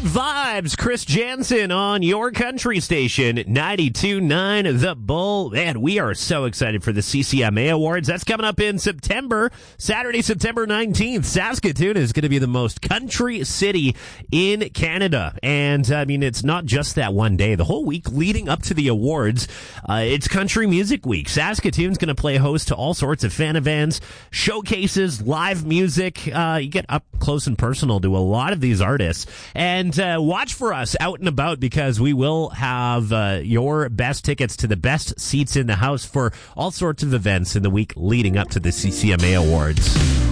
Good vibes, Chris Jansen on your country station, 92.9 The Bull. Man, we are so excited for the CCMA Awards. That's coming up in September, Saturday, September 19th. Saskatoon is going to be the most country city in Canada. And, I mean, it's not just that one day. The whole week leading up to the awards, it's Country Music Week. Saskatoon's going to play host to all sorts of fan events, showcases, live music. You get up close and personal to a lot of these artists. And watch for us out and about because we will have your best tickets to the best seats in the house for all sorts of events in the week leading up to the CCMA Awards.